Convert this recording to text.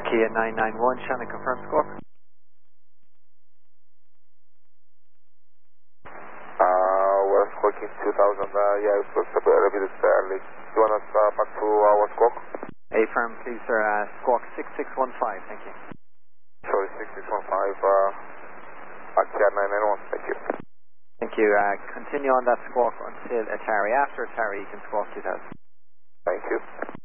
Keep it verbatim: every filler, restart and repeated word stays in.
Kia nine nine one, Shannon, confirm squawk. Uh, we're squawking two thousand, uh, yeah, it was a bit, a bit early. You want us uh, back to our squawk? Affirm, please, sir, uh, squawk six six one five, thank you. Sorry, six six one five, uh, Kia nine nine one, thank you. Thank you. Uh, continue on that squawk until Atari. After Atari, you can squawk two thousand. Thank you.